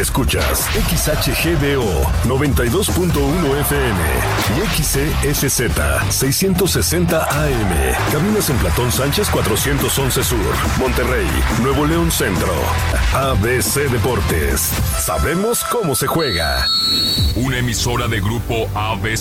Escuchas XHGDO 92.1 FM y XESZ 660 AM. Cabinas en Platón Sánchez 411 Sur, Monterrey, Nuevo León Centro. ABC Deportes. Sabemos cómo se juega. Una emisora de Grupo ABC.